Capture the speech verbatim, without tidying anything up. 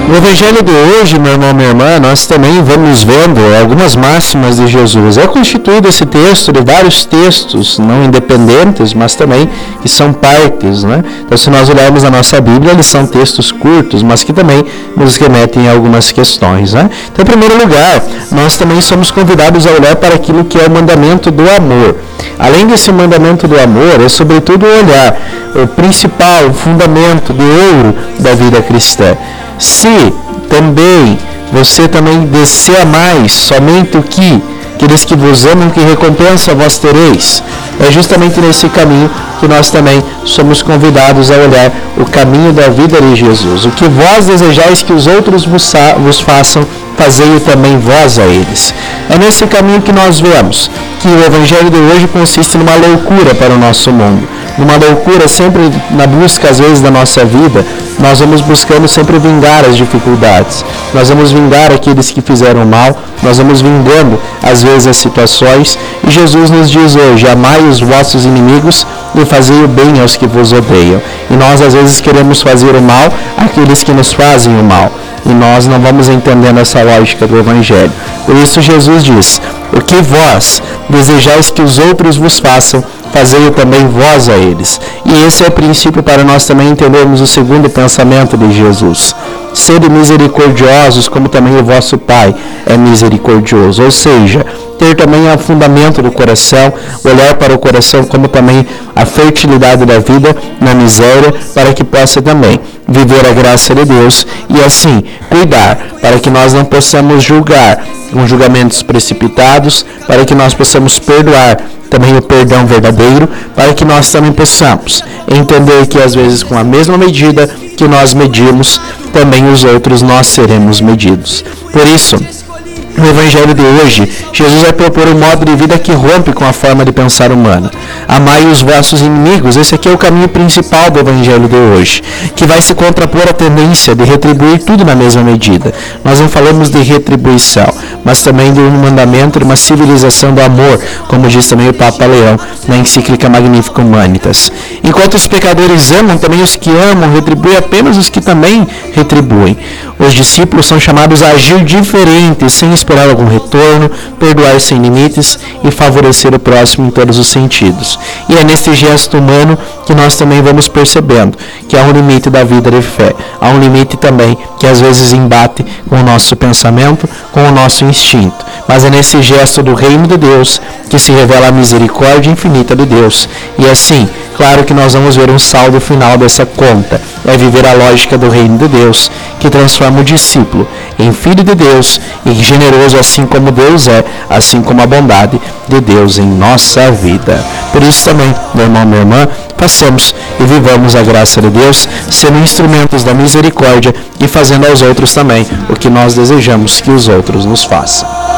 No Evangelho de hoje, meu irmão, minha irmã, nós também vamos vendo algumas máximas de Jesus. É constituído esse texto de vários textos, não independentes, mas também que são partes, né? Então, se nós olharmos a nossa Bíblia, eles são textos curtos, mas que também nos remetem a algumas questões, né? Então, em primeiro lugar, nós também somos convidados a olhar para aquilo que é o mandamento do amor. Além desse mandamento do amor, é sobretudo olhar o principal, o fundamento de ouro da vida cristã. Se também você também deseja mais somente o que aqueles que vos amam, que recompensa vós tereis, é justamente nesse caminho que nós também somos convidados a olhar o caminho da vida de Jesus. O que vós desejais que os outros vos, vos façam, fazei-o também vós a eles. É nesse caminho que nós vemos que o Evangelho de hoje consiste numa loucura para o nosso mundo. Numa loucura sempre na busca, às vezes, da nossa vida, nós vamos buscando sempre vingar as dificuldades. Nós vamos vingar aqueles que fizeram mal, nós vamos vingando, às vezes, as situações. E Jesus nos diz hoje, amai os vossos inimigos e fazei o bem aos que vos odeiam. E nós, às vezes, queremos fazer o mal àqueles que nos fazem o mal. E nós não vamos entendendo essa lógica do Evangelho. Por isso Jesus diz, o que vós desejais que os outros vos façam, fazei-o também vós a eles. E esse é o princípio para nós também entendermos o segundo pensamento de Jesus. Sede misericordiosos, como também o vosso Pai é misericordioso. Ou seja, ter também o fundamento do coração, olhar para o coração como também a fertilidade da vida na miséria, para que possa também viver a graça de Deus e assim cuidar, para que nós não possamos julgar com julgamentos precipitados, para que nós possamos perdoar também o perdão verdadeiro, para que nós também possamos entender que às vezes com a mesma medida que nós medimos, também os outros nós seremos medidos. Por isso, no Evangelho de hoje, Jesus vai propor um modo de vida que rompe com a forma de pensar humana. Amai os vossos inimigos, esse aqui é o caminho principal do Evangelho de hoje, que vai se contrapor à tendência de retribuir tudo na mesma medida. Nós não falamos de retribuição, mas também de um mandamento, de uma civilização do amor, como diz também o Papa Leão na encíclica Magnificat Humanitas. Enquanto os pecadores amam, também os que amam retribuem apenas os que também retribuem. Os discípulos são chamados a agir diferente, sem esperar algum retorno, perdoar sem limites e favorecer o próximo em todos os sentidos. E é nesse gesto humano que nós também vamos percebendo que há um limite da vida de fé. Há um limite também que às vezes embate com o nosso pensamento, com o nosso instinto. Mas é nesse gesto do reino de Deus que se revela a misericórdia infinita de Deus. E assim, claro que nós vamos ver um saldo final dessa conta. É viver a lógica do reino de Deus, que transforma o discípulo em filho de Deus e generoso assim como Deus é, assim como a bondade de Deus em nossa vida. Por isso também, meu irmão, minha irmã, façamos e vivamos a graça de Deus, sendo instrumentos da misericórdia e fazendo aos outros também o que nós desejamos que os outros nos façam.